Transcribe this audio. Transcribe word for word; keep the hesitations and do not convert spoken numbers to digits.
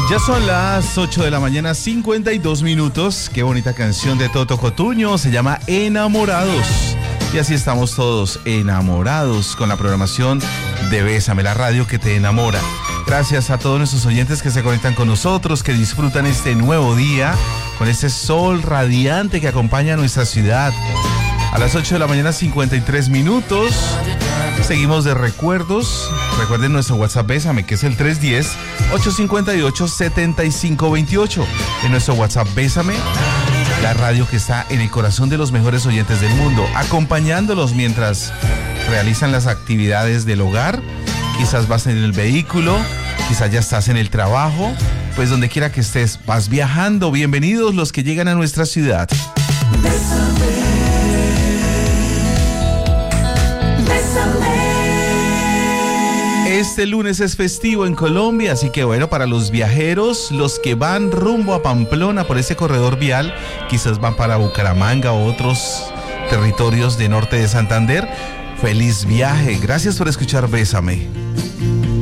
Ya son las ocho de la mañana, cincuenta y dos minutos. Qué bonita canción de Toto Cotugno, se llama Enamorados. Y así estamos todos enamorados con la programación de Bésame, la radio que te enamora. Gracias a todos nuestros oyentes que se conectan con nosotros, que disfrutan este nuevo día con este sol radiante que acompaña a nuestra ciudad. A las ocho de la mañana, cincuenta y tres minutos. Seguimos de recuerdos. Recuerden nuestro WhatsApp Bésame, que es el tres uno cero, ocho cinco ocho, siete cinco dos ocho. En nuestro WhatsApp Bésame, la radio que está en el corazón de los mejores oyentes del mundo, acompañándolos mientras realizan las actividades del hogar. Quizás vas en el vehículo, quizás ya estás en el trabajo, pues donde quiera que estés, vas viajando. Bienvenidos los que llegan a nuestra ciudad. Bésame. Este lunes es festivo en Colombia, así que bueno, para los viajeros, los que van rumbo a Pamplona por ese corredor vial, quizás van para Bucaramanga o otros territorios de norte de Santander. Feliz viaje, gracias por escuchar Bésame.